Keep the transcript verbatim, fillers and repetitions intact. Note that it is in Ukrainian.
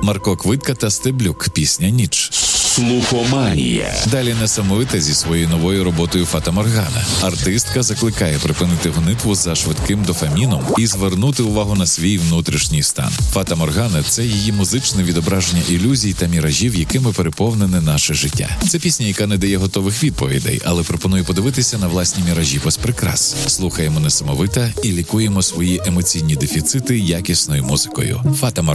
Марко Квитка та Стеблюк, пісня «Ніч». Слухоманія. Далі несамовита зі своєю новою роботою Фата Моргана. Артистка закликає припинити гонитву за швидким дофаміном і звернути увагу на свій внутрішній стан. Фата Моргана – це її музичне відображення ілюзій та міражів, якими переповнене наше життя. Це пісня, яка не дає готових відповідей, але пропонує подивитися на власні міражі без прикрас. Слухаємо несамовита і лікуємо свої емоційні дефіцити якісною музикою. Фата Моргана.